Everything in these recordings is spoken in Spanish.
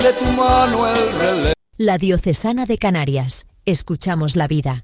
de tu mano el relevo. La Diocesana de Canarias. Escuchamos la vida.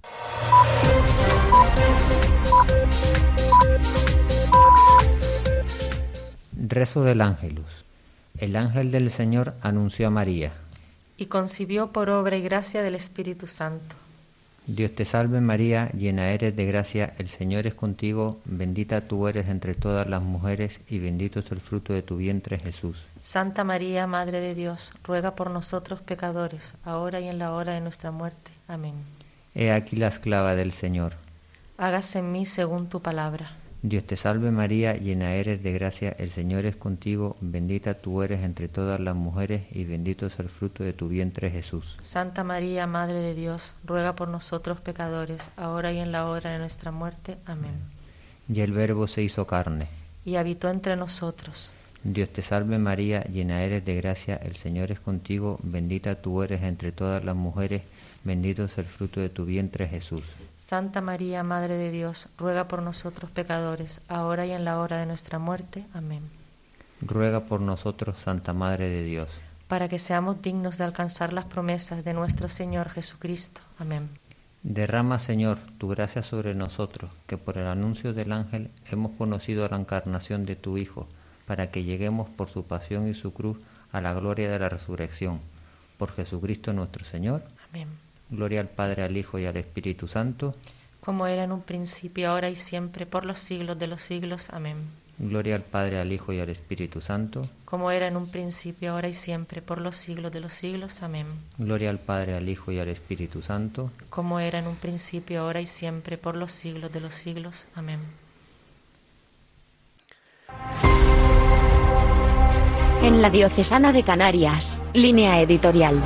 Rezo del Ángelus. El ángel del Señor anunció a María. Y concibió por obra y gracia del Espíritu Santo. Dios te salve María, llena eres de gracia, el Señor es contigo, bendita tú eres entre todas las mujeres y bendito es el fruto de tu vientre Jesús. Santa María, Madre de Dios, ruega por nosotros pecadores, ahora y en la hora de nuestra muerte. Amén. He aquí la esclava del Señor. Hágase en mí según tu palabra. Dios te salve María, llena eres de gracia, el Señor es contigo, bendita tú eres entre todas las mujeres y bendito es el fruto de tu vientre Jesús. Santa María, Madre de Dios, ruega por nosotros pecadores, ahora y en la hora de nuestra muerte. Amén. Y el Verbo se hizo carne. Y habitó entre nosotros. Dios te salve María, llena eres de gracia, el Señor es contigo, bendita tú eres entre todas las mujeres, bendito es el fruto de tu vientre Jesús. Santa María, Madre de Dios, ruega por nosotros pecadores, ahora y en la hora de nuestra muerte. Amén. Ruega por nosotros, Santa Madre de Dios, para que seamos dignos de alcanzar las promesas de nuestro Señor Jesucristo. Amén. Derrama, Señor, tu gracia sobre nosotros, que por el anuncio del ángel hemos conocido la encarnación de tu Hijo, para que lleguemos por su pasión y su cruz a la gloria de la resurrección. Por Jesucristo nuestro Señor. Amén. Gloria al Padre, al Hijo y al Espíritu Santo. Como era en un principio, ahora y siempre, por los siglos de los siglos. Amén. Gloria al Padre, al Hijo y al Espíritu Santo. Como era en un principio, ahora y siempre, por los siglos de los siglos. Amén. Gloria al Padre, al Hijo y al Espíritu Santo. Como era en un principio, ahora y siempre, por los siglos de los siglos. Amén. En la Diocesana de Canarias, línea editorial.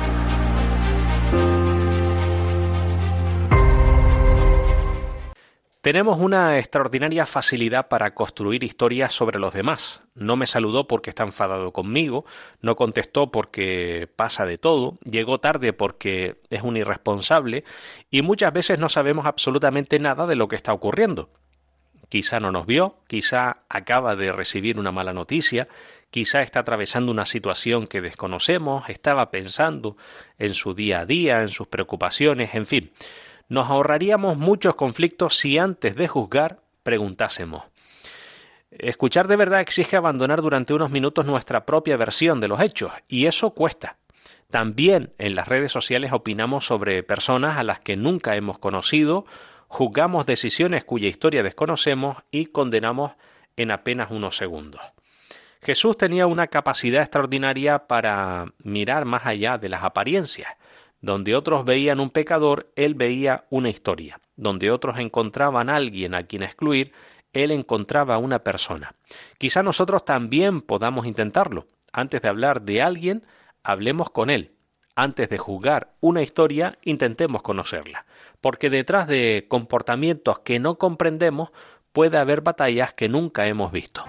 Tenemos una extraordinaria facilidad para construir historias sobre los demás. No me saludó porque está enfadado conmigo, no contestó porque pasa de todo, llegó tarde porque es un irresponsable y muchas veces no sabemos absolutamente nada de lo que está ocurriendo. Quizá no nos vio, quizá acaba de recibir una mala noticia, quizá está atravesando una situación que desconocemos, estaba pensando en su día a día, en sus preocupaciones, en fin. Nos ahorraríamos muchos conflictos si antes de juzgar preguntásemos. Escuchar de verdad exige abandonar durante unos minutos nuestra propia versión de los hechos, y eso cuesta. También en las redes sociales opinamos sobre personas a las que nunca hemos conocido, juzgamos decisiones cuya historia desconocemos y condenamos en apenas unos segundos. Jesús tenía una capacidad extraordinaria para mirar más allá de las apariencias. Donde otros veían un pecador, él veía una historia. Donde otros encontraban a alguien a quien excluir, él encontraba a una persona. Quizá nosotros también podamos intentarlo. Antes de hablar de alguien, hablemos con él. Antes de juzgar una historia, intentemos conocerla. Porque detrás de comportamientos que no comprendemos, puede haber batallas que nunca hemos visto.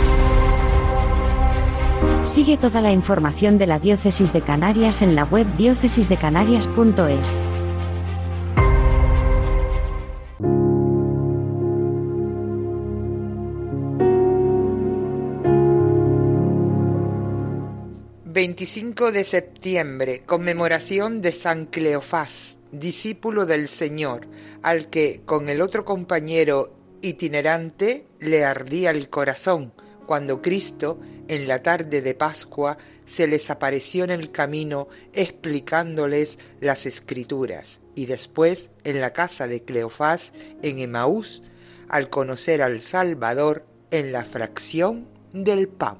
Sigue toda la información de la Diócesis de Canarias en la web diócesisdecanarias.es. ...25 de septiembre... ...conmemoración de San Cleofás... ...discípulo del Señor... ...al que con el otro compañero itinerante... ...le ardía el corazón... ...cuando Cristo... en la tarde de Pascua, se les apareció en el camino explicándoles las Escrituras, y después en la casa de Cleofás en Emaús, al conocer al Salvador en la fracción del pan.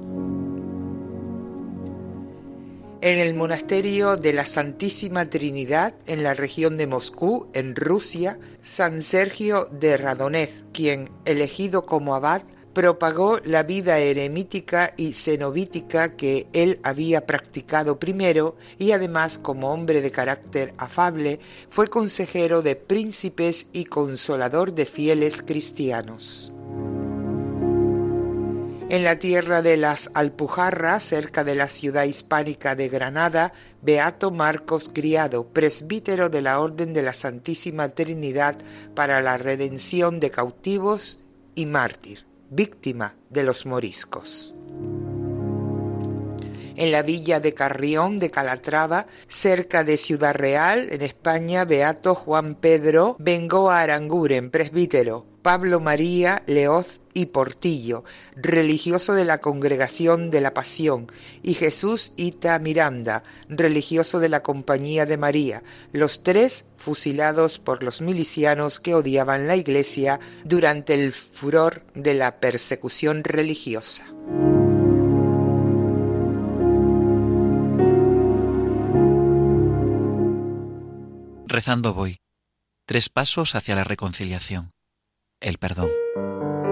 En el monasterio de la Santísima Trinidad, en la región de Moscú, en Rusia, San Sergio de Radonev, quien, elegido como abad, propagó la vida eremítica y cenobítica que él había practicado primero y además, como hombre de carácter afable, fue consejero de príncipes y consolador de fieles cristianos. En la tierra de las Alpujarras, cerca de la ciudad hispánica de Granada, beato Marcos Criado, presbítero de la Orden de la Santísima Trinidad para la redención de cautivos y mártir, víctima de los moriscos. en la villa de Carrión de Calatrava, cerca de Ciudad Real, en España, beato Juan Pedro Bengoa Aranguren, presbítero, Pablo María Leoz y Portillo, religioso de la Congregación de la Pasión, y Jesús Ita Miranda, religioso de la Compañía de María, los tres fusilados por los milicianos que odiaban la Iglesia durante el furor de la persecución religiosa. Rezando voy. 3 pasos hacia la reconciliación. El perdón.